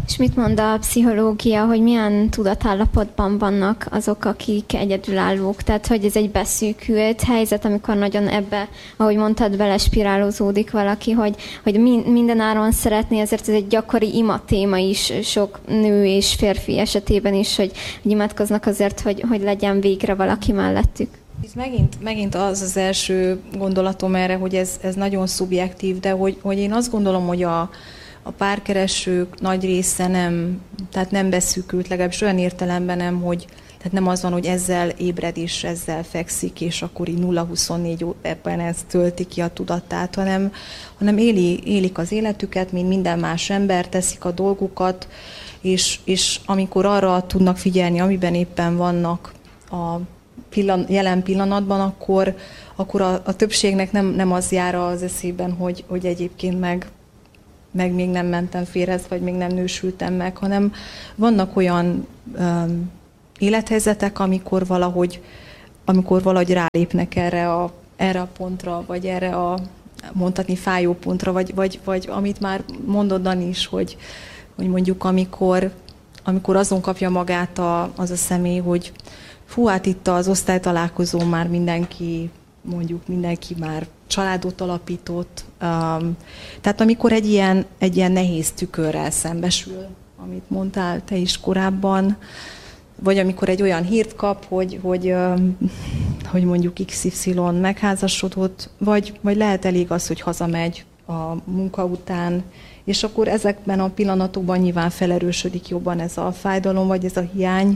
És mit mond a pszichológia, hogy milyen tudatállapotban vannak azok, akik egyedülállók? Tehát, hogy ez egy beszűkült helyzet, amikor nagyon ebbe, ahogy mondtad, belespirálózódik valaki, hogy, hogy mindenáron szeretné, ezért ez egy gyakori ima téma is sok nő és férfi esetében is, hogy, hogy imádkoznak azért, hogy, hogy legyen végre valaki mellettük. Itt megint, megint az az első gondolatom erre, hogy ez, ez nagyon szubjektív, de hogy, hogy én azt gondolom, hogy a, a párkeresők nagy része nem, tehát nem beszűkült, legalábbis olyan értelemben nem, hogy tehát nem az van, hogy ezzel ébred és ezzel fekszik, és akkor így nulla huszonnégy órában ez tölti ki a tudatát, hanem, hanem éli, élik az életüket, mint minden más ember, teszik a dolgukat, és, és amikor arra tudnak figyelni, amiben éppen vannak a Pillan, jelen pillanatban, akkor, akkor a, a többségnek nem, nem az jár az eszében, hogy, hogy egyébként meg, meg még nem mentem férhez, vagy még nem nősültem meg, hanem vannak olyan um, élethelyzetek, amikor valahogy, amikor valahogy rálépnek erre a, erre a pontra, vagy erre a mondhatni fájó pontra, vagy, vagy, vagy amit már mondod, Dani is, hogy, hogy mondjuk amikor, amikor azon kapja magát a, az a személy, hogy fú, hát itt az osztálytalálkozón már mindenki, mondjuk mindenki már családot alapított. Um, tehát amikor egy ilyen, egy ilyen nehéz tükörrel szembesül, amit mondtál te is korábban, vagy amikor egy olyan hírt kap, hogy, hogy, um, hogy mondjuk iksz ipszilon megházasodott, vagy, vagy lehet elég az, hogy hazamegy a munka után, és akkor ezekben a pillanatokban nyilván felerősödik jobban ez a fájdalom, vagy ez a hiány,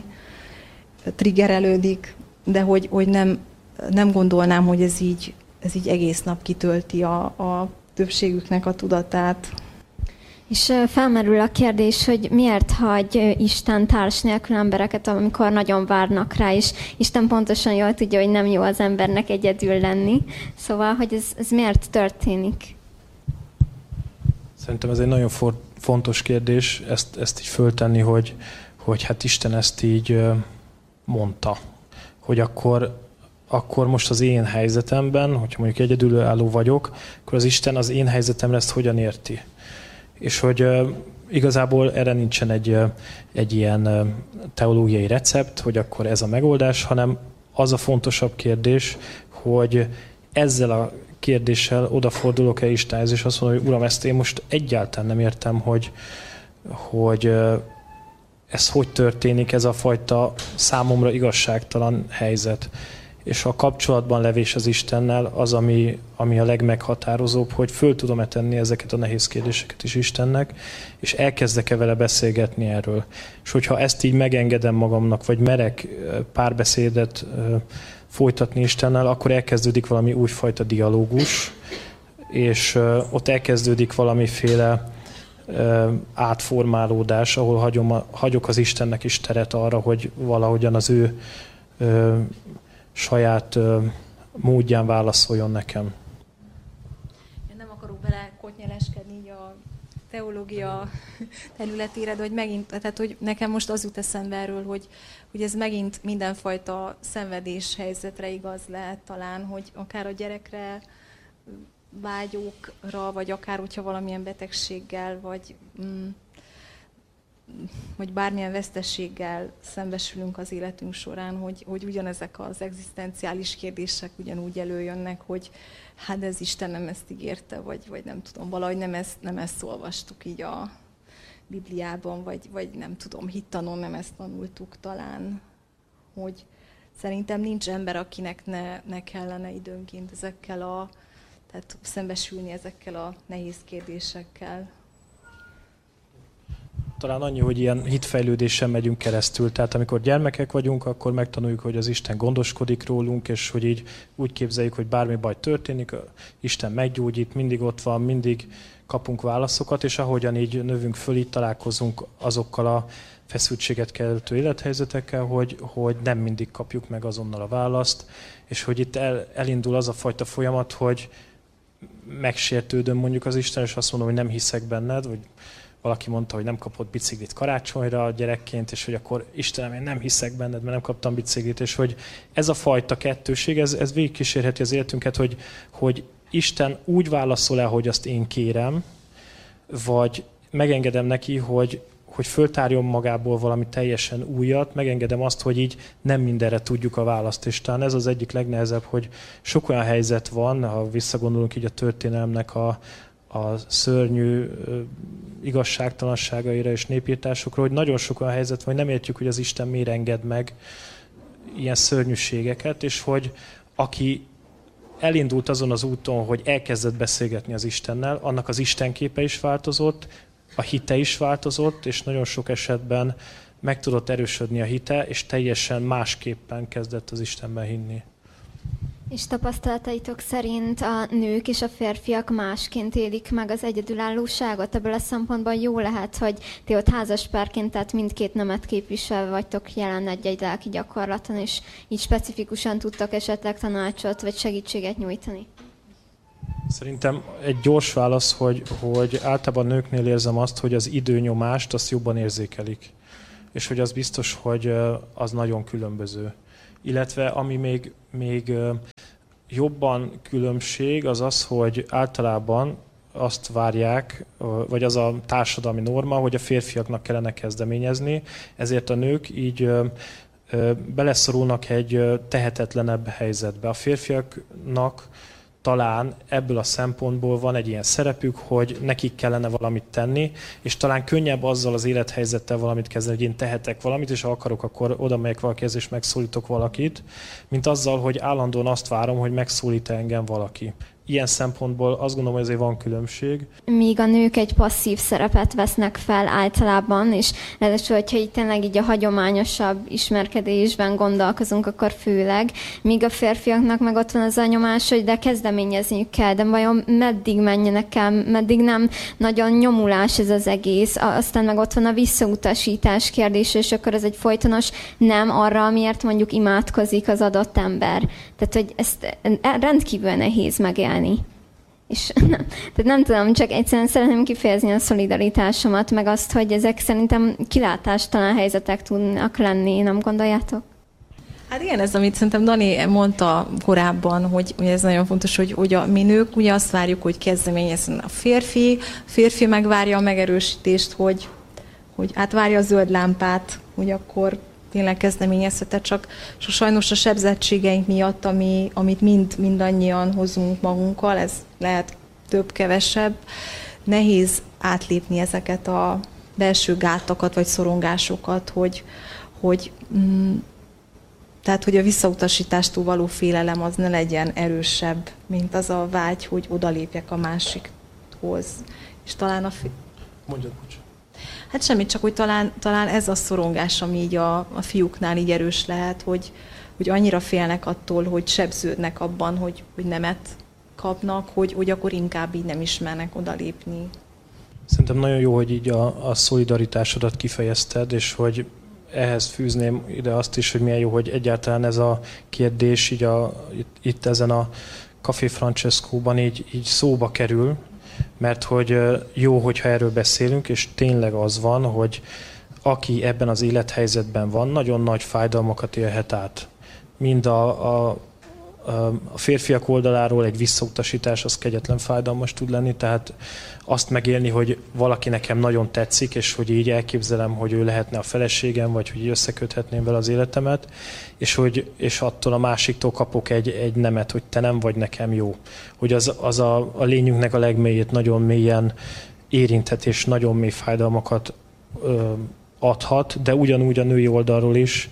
triggerelődik, de hogy, hogy nem, nem gondolnám, hogy ez így, ez így egész nap kitölti a, a többségüknek a tudatát. És felmerül a kérdés, hogy miért hagy Isten társ nélkül embereket, amikor nagyon várnak rá, és Isten pontosan jól tudja, hogy nem jó az embernek egyedül lenni. Szóval, hogy ez, ez miért történik? Szerintem ez egy nagyon for, fontos kérdés, ezt, ezt így föltenni, hogy, hogy hát Isten ezt így mondta, hogy akkor, akkor most az én helyzetemben, hogyha mondjuk egyedülálló vagyok, akkor az Isten az én helyzetemre ezt hogyan érti. És hogy uh, igazából erre nincsen egy, uh, egy ilyen uh, teológiai recept, hogy akkor ez a megoldás, hanem az a fontosabb kérdés, hogy ezzel a kérdéssel odafordulok-e Istenhez, és azt mondom, hogy Uram, ezt én most egyáltalán nem értem, hogy, hogy uh, ez hogy történik, ez a fajta számomra igazságtalan helyzet. És a kapcsolatban levés az Istennel az, ami, ami a legmeghatározóbb, hogy föl tudom-e tenni ezeket a nehéz kérdéseket is Istennek, és elkezdek-e vele beszélgetni erről. És hogyha ezt így megengedem magamnak, vagy merek párbeszédet folytatni Istennel, akkor elkezdődik valami újfajta dialógus, és ott elkezdődik valamiféle átformálódás, ahol hagyom, hagyok az Istennek is teret arra, hogy valahogyan az ő ö, saját ö, módján válaszoljon nekem. Én nem akarok bele kotnyeleskedni így a teológia területére, de hogy megint, tehát hogy nekem most az jut eszembe erről, hogy, hogy ez megint mindenfajta szenvedés helyzetre igaz lehet talán, hogy akár a gyerekre, vágyókra, vagy akár, hogyha valamilyen betegséggel, vagy, mm, vagy bármilyen veszteséggel szembesülünk az életünk során, hogy, hogy ugyanezek az egzisztenciális kérdések ugyanúgy előjönnek, hogy hát ez Isten nem ezt ígérte, vagy, vagy nem tudom, valahogy nem ezt, nem ezt olvastuk így a Bibliában, vagy, vagy nem tudom, hittanon nem ezt tanultuk talán, hogy szerintem nincs ember, akinek ne, ne kellene időnként ezekkel a tehát szembesülni ezekkel a nehéz kérdésekkel. Talán annyi, hogy ilyen hitfejlődésen megyünk keresztül. Tehát amikor gyermekek vagyunk, akkor megtanuljuk, hogy az Isten gondoskodik rólunk, és hogy így úgy képzeljük, hogy bármi baj történik, Isten meggyógyít, mindig ott van, mindig kapunk válaszokat, és ahogyan így növünk föl, így találkozunk azokkal a feszültséget keltő élethelyzetekkel, hogy, hogy nem mindig kapjuk meg azonnal a választ, és hogy itt el, elindul az a fajta folyamat, hogy megsértődöm mondjuk az Isten, és azt mondom, hogy nem hiszek benned, vagy valaki mondta, hogy nem kapott biciklit karácsonyra gyerekként, és hogy akkor Istenem, én nem hiszek benned, mert nem kaptam biciklit, és hogy ez a fajta kettőség, ez, ez végigkísérheti az életünket, hogy, hogy Isten úgy válaszol el, hogy azt én kérem, vagy megengedem neki, hogy, hogy föltárjon magából valami teljesen újat, megengedem azt, hogy így nem mindenre tudjuk a választ, és talán ez az egyik legnehezebb, hogy sok olyan helyzet van, ha visszagondolunk így a történelemnek a, a szörnyű igazságtalanságaira és népírtásokra, hogy nagyon sok olyan helyzet van, hogy nem értjük, hogy az Isten miért enged meg ilyen szörnyűségeket, és hogy aki elindult azon az úton, hogy elkezdett beszélgetni az Istennel, annak az istenképe is változott, a hite is változott, és nagyon sok esetben meg tudott erősödni a hite, és teljesen másképpen kezdett az Istenben hinni. És tapasztalataitok szerint a nők és a férfiak másként élik meg az egyedülállóságot? Ebből a szempontból jó lehet, hogy ti ott házaspárként, tehát mindkét nemet képviselve vagytok jelen egy-egy lelki gyakorlaton, és így specifikusan tudtok esetleg tanácsot vagy segítséget nyújtani? Szerintem egy gyors válasz, hogy, hogy általában nőknél érzem azt, hogy az időnyomást azt jobban érzékelik. És hogy az biztos, hogy az nagyon különböző. Illetve ami még, még jobban különbség, az az, hogy általában azt várják, vagy az a társadalmi norma, hogy a férfiaknak kellene kezdeményezni, ezért a nők így beleszorulnak egy tehetetlenebb helyzetbe. A férfiaknak talán ebből a szempontból van egy ilyen szerepük, hogy nekik kellene valamit tenni, és talán könnyebb azzal az élethelyzettel valamit kezdeni, hogy én tehetek valamit, és ha akarok, akkor oda megyek valakihez, és megszólítok valakit, mint azzal, hogy állandóan azt várom, hogy megszólít engem valaki. Ilyen szempontból azt gondolom, hogy azért van különbség. Míg a nők egy passzív szerepet vesznek fel általában, és ráadásul, hogyha így tényleg így a hagyományosabb ismerkedésben gondolkozunk, akkor főleg, míg a férfiaknak meg ott van az a nyomás, hogy de kezdeményezniük kell, de vajon meddig menjenek el, meddig nem nagyon nyomulás ez az egész, aztán meg ott van a visszautasítás kérdése, és akkor ez egy folytonos nem arra, amiért mondjuk imádkozik az adott ember. Tehát, hogy ezt rendkívül nehéz megélni. És tehát nem tudom, csak egyszerűen szeretném kifejezni a szolidaritásomat, meg azt, hogy ezek szerintem kilátástalan helyzetek tudnak lenni, nem gondoljátok? Hát igen, ez amit szerintem Dani mondta korábban, hogy, hogy ez nagyon fontos, hogy, hogy a mi nők ugye azt várjuk, hogy kezdeményezzen a férfi, a férfi megvárja a megerősítést, hogy, hogy átvárja a zöld lámpát, hogy akkor tényleg kezdeményezhetett, csak sajnos a sebzettségeink miatt, ami, amit mind, mindannyian hozunk magunkkal, ez lehet több-kevesebb, nehéz átlépni ezeket a belső gátakat vagy szorongásokat, hogy, hogy, mm, tehát, hogy a visszautasítástól való félelem az ne legyen erősebb, mint az a vágy, hogy odalépjek a másikhoz. És talán a... Fi- Mondjad, bocsánat. Hát semmit, csak hogy talán, talán ez a szorongás, ami így a, a fiúknál így erős lehet, hogy, hogy annyira félnek attól, hogy sebződnek abban, hogy, hogy nemet kapnak, hogy, hogy akkor inkább így nem ismernek odalépni. Szerintem nagyon jó, hogy így a, a szolidaritásodat kifejezted, és hogy ehhez fűzném ide azt is, hogy milyen jó, hogy egyáltalán ez a kérdés így a, itt, itt ezen a Café Francesco-ban így, így szóba kerül, mert hogy jó, hogyha erről beszélünk, és tényleg az van, hogy aki ebben az élethelyzetben van, nagyon nagy fájdalmakat élhet át. Mind a, a, a férfiak oldaláról egy visszautasítás, az kegyetlen fájdalmas tud lenni, tehát azt megélni, hogy valaki nekem nagyon tetszik, és hogy így elképzelem, hogy ő lehetne a feleségem, vagy hogy összeköthetném vele az életemet, és, hogy, és attól a másiktól kapok egy, egy nemet, hogy te nem vagy nekem jó. Hogy az, az a, a lényünknek a legmélyét nagyon mélyen érinthet, és nagyon mély fájdalmakat ö, adhat, de ugyanúgy a női oldalról is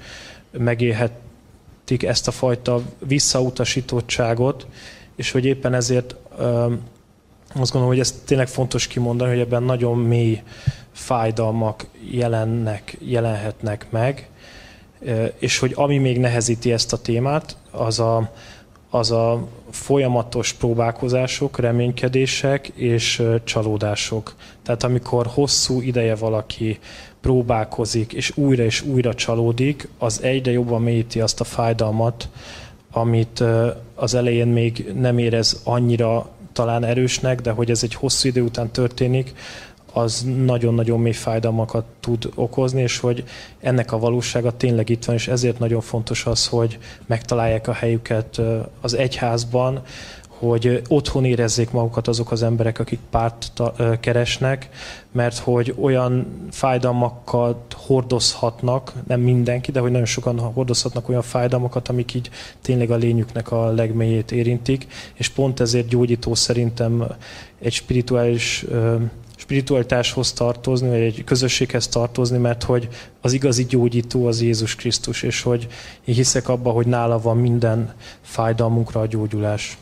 megélhetik ezt a fajta visszautasítottságot, és hogy éppen ezért ö, azt gondolom, hogy ez tényleg fontos kimondani, hogy ebben nagyon mély fájdalmak jelennek, jelenhetnek meg, és hogy ami még nehezíti ezt a témát, az a, az a folyamatos próbálkozások, reménykedések és csalódások. Tehát amikor hosszú ideje valaki próbálkozik, és újra és újra csalódik, az egyre jobban mélyíti azt a fájdalmat, amit az elején még nem érez annyira talán erősnek, de hogy ez egy hosszú idő után történik, az nagyon-nagyon mély fájdalmakat tud okozni, és hogy ennek a valósága tényleg itt van, és ezért nagyon fontos az, hogy megtalálják a helyüket az egyházban, hogy otthon érezzék magukat azok az emberek, akik párt keresnek, mert hogy olyan fájdalmakat hordozhatnak, nem mindenki, de hogy nagyon sokan hordozhatnak olyan fájdalmakat, amik így tényleg a lényüknek a legmélyét érintik, és pont ezért gyógyító szerintem egy spirituális spiritualitáshoz tartozni, vagy egy közösséghez tartozni, mert hogy az igazi gyógyító az Jézus Krisztus, és hogy én hiszek abba, hogy nála van minden fájdalmunkra a gyógyulás.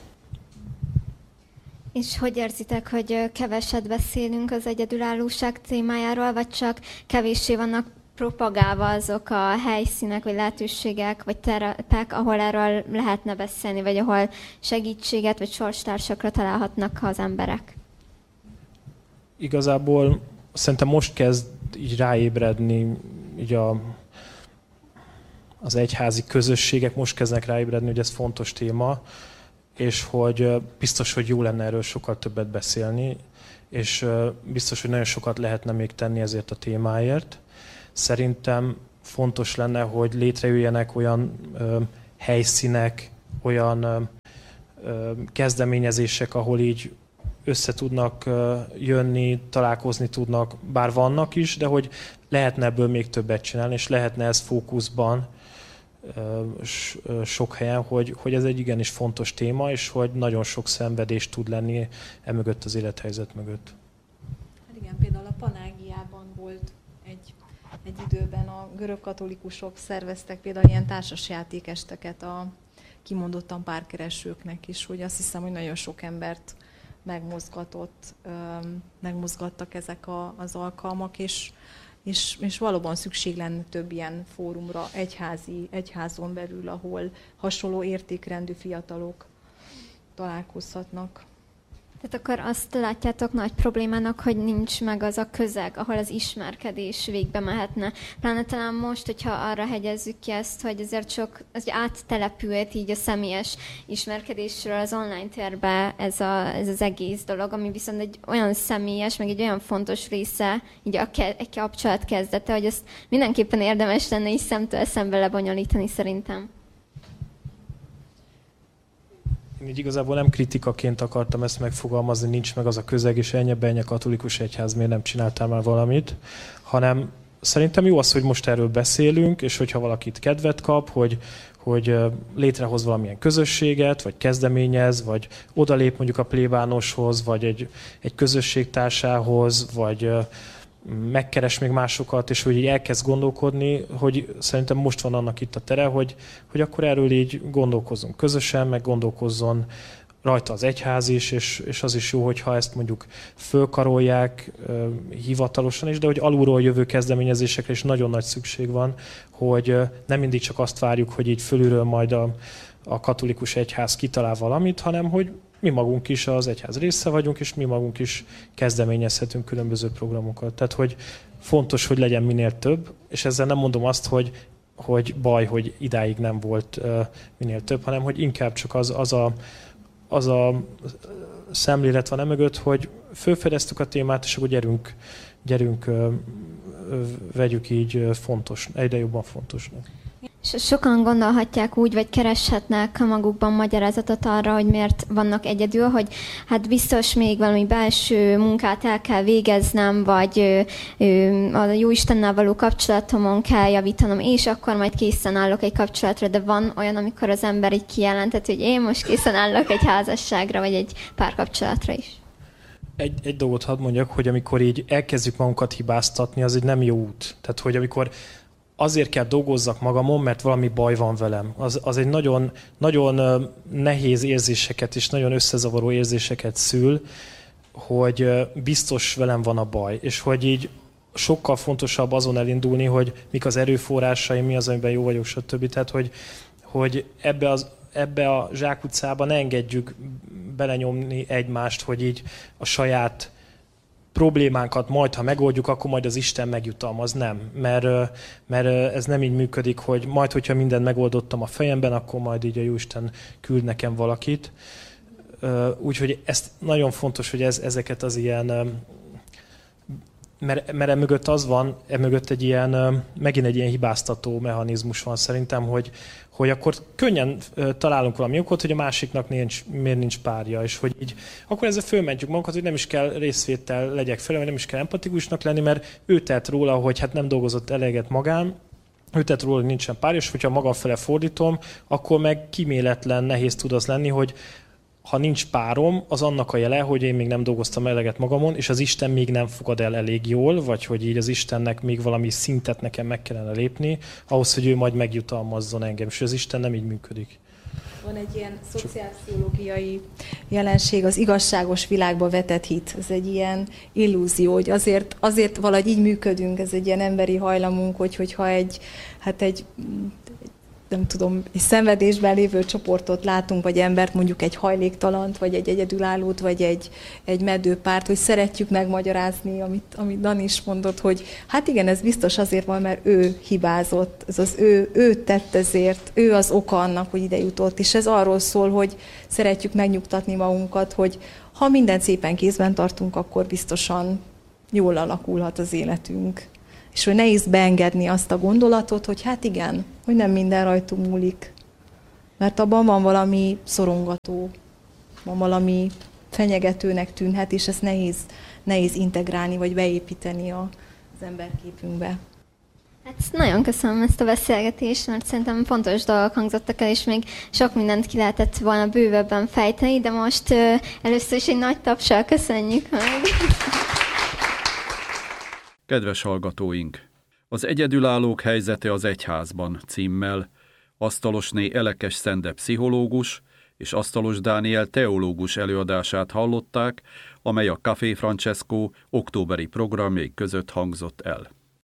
És hogy érzitek, hogy keveset beszélünk az egyedülállóság témájáról, vagy csak kevéssé vannak propagálva azok a helyszínek, vagy lehetőségek, vagy terepek, ahol erről lehetne beszélni, vagy ahol segítséget, vagy sorstársakra találhatnak az emberek? Igazából szerintem most kezd így ráébredni így a, az egyházi közösségek, most kezdnek ráébredni, hogy ez fontos téma, és hogy biztos, hogy jó lenne erről sokkal többet beszélni, és biztos, hogy nagyon sokat lehetne még tenni ezért a témáért. Szerintem fontos lenne, hogy létrejöjjenek olyan ö, helyszínek, olyan ö, ö, kezdeményezések, ahol így össze tudnak ö, jönni, találkozni tudnak, bár vannak is, de hogy lehetne ebből még többet csinálni, és lehetne ez fókuszban ö, ö, sok helyen, hogy, hogy ez egy igenis fontos téma, és hogy nagyon sok szenvedés tud lenni emögött az élethelyzet mögött. Hát igen, például a Panágiában volt egy Egy időben a görög katolikusok szerveztek például ilyen társasjátékesteket a kimondottan párkeresőknek is, hogy azt hiszem, hogy nagyon sok embert megmozgatott, megmozgattak ezek a, az alkalmak, és, és, és valóban szükség lenne több ilyen fórumra, egyházi, egyházon belül, ahol hasonló értékrendű fiatalok találkozhatnak. Tehát akkor azt látjátok nagy problémának, hogy nincs meg az a közeg, ahol az ismerkedés végbe mehetne. Pláne talán most, hogyha arra hegyezzük ki ezt, hogy azért sok az áttelepült így a személyes ismerkedésről az online térbe ez, a, ez az egész dolog, ami viszont egy olyan személyes, meg egy olyan fontos része, így a ke, egy kapcsolat kezdete, hogy ezt mindenképpen érdemes lenne így szemtől szembe lebonyolítani szerintem. Én így igazából nem kritikaként akartam ezt megfogalmazni, nincs meg az a közeg, és ennyi ennyi katolikus egyház, miért nem csináltál már valamit, hanem szerintem jó az, hogy most erről beszélünk, és hogyha valakit kedvet kap, hogy, hogy létrehoz valamilyen közösséget, vagy kezdeményez, vagy odalép mondjuk a plébánoshoz, vagy egy, egy közösségtársához, vagy megkeres még másokat, és hogy így elkezd gondolkodni, hogy szerintem most van annak itt a tere, hogy, hogy akkor erről így gondolkozzunk közösen, meg gondolkozzon rajta az egyház is, és, és az is jó, hogyha ezt mondjuk fölkarolják uh, hivatalosan is, de hogy alulról jövő kezdeményezésekre is nagyon nagy szükség van, hogy uh, nem mindig csak azt várjuk, hogy így fölülről majd a, a katolikus egyház kitalál valamit, hanem hogy mi magunk is az egyház része vagyunk, és mi magunk is kezdeményezhetünk különböző programokat. Tehát, hogy fontos, hogy legyen minél több, és ezzel nem mondom azt, hogy, hogy baj, hogy idáig nem volt uh, minél több, hanem hogy inkább csak az, az, a, az a szemlélet van emögött, hogy felfedeztük a témát, és akkor gyerünk, gyerünk uh, uh, vegyük így uh, fontos, egyre jobban fontosnak. És sokan gondolhatják úgy, vagy kereshetnek magukban magyarázatot arra, hogy miért vannak egyedül, hogy hát biztos még valami belső munkát el kell végeznem, vagy ö, ö, a Jóistennel való kapcsolatomon kell javítanom, és akkor majd készen állok egy kapcsolatra, de van olyan, amikor az ember így kijelentett, hogy én most készen állok egy házasságra, vagy egy párkapcsolatra is. Egy, egy dolgot hadd mondjak, hogy amikor így elkezdjük magunkat hibáztatni, az egy nem jó út. Tehát, hogy amikor azért kell dolgozzak magamon, mert valami baj van velem. Az, az egy nagyon, nagyon nehéz érzéseket és nagyon összezavaró érzéseket szül, hogy biztos velem van a baj. És hogy így sokkal fontosabb azon elindulni, hogy mik az erőforrásaim, mi az, amiben jó vagyok, stb. Tehát, hogy, hogy ebbe, az, ebbe a zsákutcába ne engedjük belenyomni egymást, hogy így a saját problémánkat majd, ha megoldjuk, akkor majd az Isten megjutalmaz. Nem, mert, mert ez nem így működik, hogy majd, hogyha mindent megoldottam a fejemben, akkor majd így a Jóisten küld nekem valakit. Úgyhogy ezt nagyon fontos, hogy ez, ezeket az ilyen mert, mert emögött az van, emögött egy ilyen, megint egy ilyen hibáztató mechanizmus van szerintem, hogy, hogy akkor könnyen találunk valami okot, hogy a másiknak nincs, miért nincs párja, és hogy így, akkor ezzel fölmentjük magunkat, hogy nem is kell részvétel legyek fel, vagy nem is kell empatikusnak lenni, mert ő tett róla, hogy hát nem dolgozott eleget magán, ő tett róla, hogy nincsen párja, és hogyha magam fele fordítom, akkor meg kíméletlen, nehéz tud az lenni, hogy ha nincs párom, az annak a jele, hogy én még nem dolgoztam eleget magamon, és az Isten még nem fogad el elég jól, vagy hogy így az Istennek még valami szintet nekem meg kellene lépni, ahhoz, hogy ő majd megjutalmazzon engem, és az Isten nem így működik. Van egy ilyen szociálpszichológiai jelenség, az igazságos világba vetett hit. Ez egy ilyen illúzió, hogy azért, azért valahogy így működünk, ez egy ilyen emberi hajlamunk, hogy, hogyha egy, hát egy, nem tudom, egy szenvedésben lévő csoportot látunk, vagy embert, mondjuk egy hajléktalant, vagy egy egyedülállót, vagy egy, egy meddőpárt, hogy szeretjük megmagyarázni, amit, amit Dan is mondott, hogy hát igen, ez biztos azért van, mert ő hibázott, ez az ő, ő tett ezért, ő az oka annak, hogy ide jutott, és ez arról szól, hogy szeretjük megnyugtatni magunkat, hogy ha mindent szépen kézben tartunk, akkor biztosan jól alakulhat az életünk. És hogy nehéz beengedni azt a gondolatot, hogy hát igen, hogy nem minden rajtunk múlik. Mert abban van valami szorongató, van valami fenyegetőnek tűnhet, és ezt nehéz, nehéz integrálni, vagy beépíteni az emberképünkbe. Hát nagyon köszönöm ezt a beszélgetést, mert szerintem fontos dolgok hangzottak el, és még sok mindent ki lehetett volna bővebben fejteni, de most uh, először is egy nagy tapssal köszönjük meg. Kedves hallgatóink! Az egyedülállók helyzete az egyházban címmel Asztalosné Elekes Szende pszichológus és Asztalos Dániel teológus előadását hallották, amely a Café Francesco októberi programjai között hangzott el.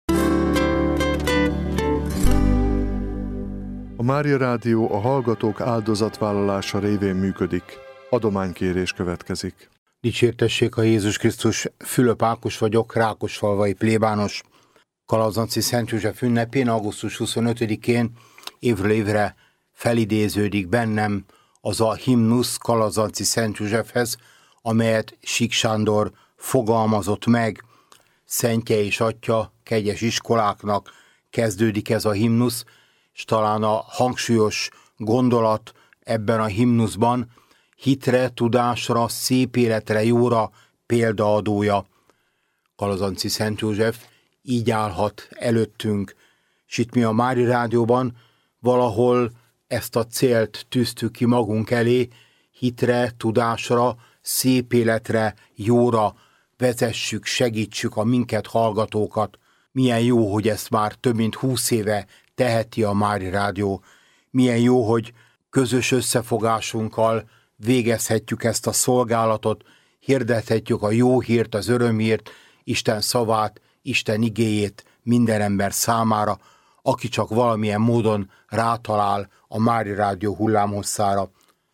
A Mária Rádió a hallgatók áldozatvállalása révén működik. Adománykérés következik. Dicsértessék a Jézus Krisztus, Fülöp Ákos vagyok, Rákosfalvai plébános. Kalazanci Szent József ünnepén, augusztus huszonötödikén évről évre felidéződik bennem az a himnusz Kalazanci Szent Józsefhez, amelyet Sík Sándor fogalmazott meg. Szentje és Atya, kegyes iskoláknak kezdődik ez a himnusz, és talán a hangsúlyos gondolat ebben a himnuszban hitre, tudásra, szép életre, jóra példaadója. Kalazanci Szent József így állhat előttünk, és itt mi a Mária Rádióban valahol ezt a célt tűztük ki magunk elé, hitre, tudásra, szép életre, jóra vezessük, segítsük a minket hallgatókat. Milyen jó, hogy ezt már több mint húsz éve teheti a Mária Rádió. Milyen jó, hogy közös összefogásunkkal végezhetjük ezt a szolgálatot, hirdethetjük a jó hírt, az örömhírt, Isten szavát, Isten igéjét minden ember számára, aki csak valamilyen módon rátalál a Mária Rádió hullámhosszára.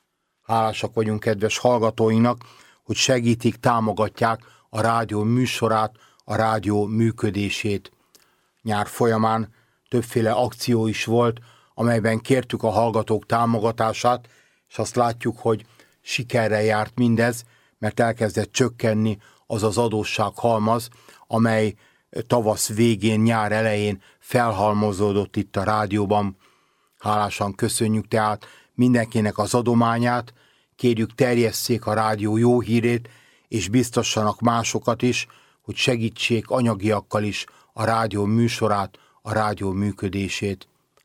Hálásak vagyunk kedves hallgatóinknak, hogy segítik, támogatják a rádió műsorát, a rádió működését. Nyár folyamán többféle akció is volt, amelyben kértük a hallgatók támogatását, és azt látjuk, hogy sikerrel járt mindez, mert elkezdett csökkenni az az adóssághalmaz, amely tavasz végén, nyár elején felhalmozódott itt a rádióban. Hálásan köszönjük tehát mindenkinek az adományát, kérjük terjesszék a rádió jó hírét, és biztossanak másokat is, hogy segítsék anyagiakkal is a rádió műsorát, a rádió működését.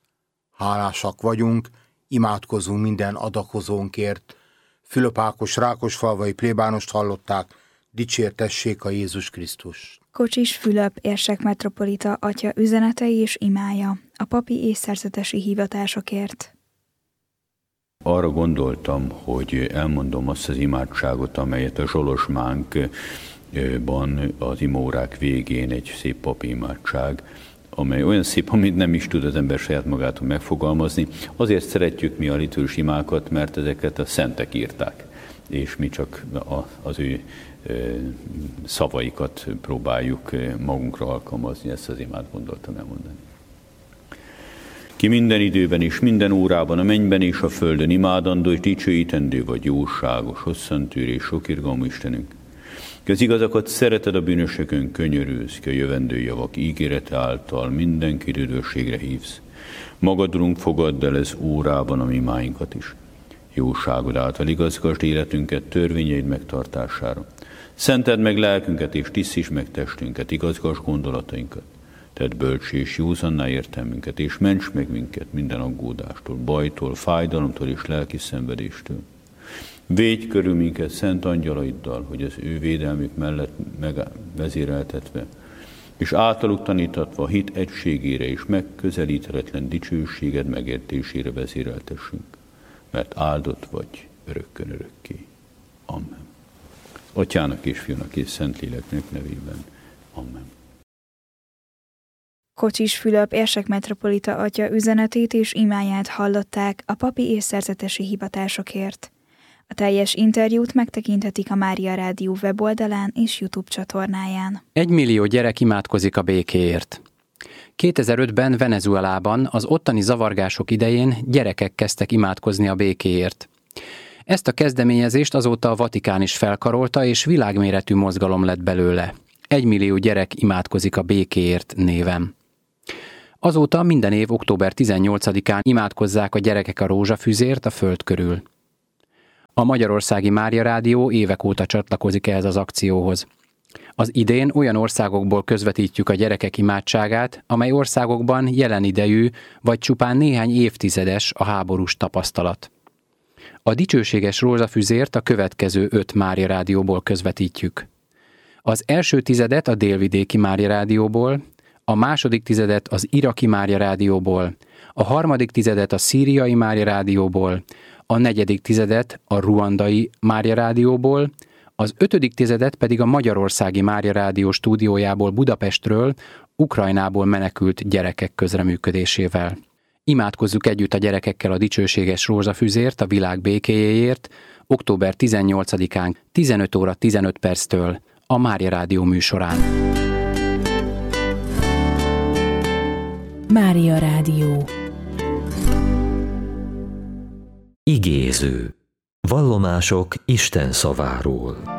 Hálásak vagyunk, imádkozunk minden adakozónkért. Fülöp Ákos rákosfalvai plébánost hallották, dicsértessék a Jézus Krisztus. Kocsis Fülöp érsek metropolita atya üzenetei és imája a papi és szerzetesi hivatásokért. Arra gondoltam, hogy elmondom azt az imádságot, amelyet a Zsolosmánkban az imaórák végén egy szép papi imádság, amely olyan szép, amit nem is tud az ember saját magától megfogalmazni. Azért szeretjük mi a liturgikus imákat, mert ezeket a szentek írták, és mi csak az ő szavaikat próbáljuk magunkra alkalmazni, ezt az imát gondoltam elmondani. Ki minden időben és minden órában, a mennyben és a földön imádandó és dicsőítendő vagy jóságos, hosszantűrő és sokirgalmú Istenünk, Ki az igazakat szereted, a bűnösökön könyörülsz, ki a jövendő javak ígérete által minden kirődőségre hívsz. Magadrunk fogadd el ez órában a mi imáinkat is. Jóságod által igazgasd életünket törvényeid megtartására. Szented meg lelkünket és tisztíts meg testünket, igazgasd gondolatainkat. Tedd bölcsé és józanná értelmünket, és ments meg minket minden aggódástól, bajtól, fájdalomtól és lelki szenvedéstől. Védj körül minket szent angyalaiddal, hogy az ő védelmük mellett megvezéreltetve, és általuk tanítatva a hit egységére és megközelíthetetlen dicsőséged megértésére vezéreltessünk, mert áldott vagy örökkön örökké. Amen. Atyának és Fiúnak és Szentléleknek nevében. Amen. Kocsis Fülöp érsek metropolita atya üzenetét és imáját hallották a papi és szerzetesi hivatásokért. A teljes interjút megtekinthetik a Mária Rádió weboldalán és YouTube csatornáján. Egy millió gyerek imádkozik a békéért. kétezer-ötben Venezuelában az ottani zavargások idején gyerekek kezdtek imádkozni a békéért. Ezt a kezdeményezést azóta a Vatikán is felkarolta, és világméretű mozgalom lett belőle. Egy millió gyerek imádkozik a békéért néven. Azóta minden év október tizennyolcadikán imádkozzák a gyerekek a rózsafüzért a föld körül. A Magyarországi Mária Rádió évek óta csatlakozik ehhez az akcióhoz. Az idén olyan országokból közvetítjük a gyerekek imádságát, amely országokban jelen idejű vagy csupán néhány évtizedes a háborús tapasztalat. A dicsőséges rózsafüzért a következő öt Mária Rádióból közvetítjük. Az első tizedet a délvidéki Mária Rádióból, a második tizedet az iraki Mária Rádióból, a harmadik tizedet a szíriai Mária Rádióból, a negyedik tizedet a ruandai Mária Rádióból, az ötödik tizedet pedig a Magyarországi Mária Rádió stúdiójából Budapestről, Ukrajnából menekült gyerekek közreműködésével. Imádkozzuk együtt a gyerekekkel a dicsőséges rózsafüzért a világ békéjéért október tizennyolcadikán tizenöt óra tizenöt perctől a Mária Rádió műsorán. Mária Rádió. Igéző. Vallomások Isten szaváról.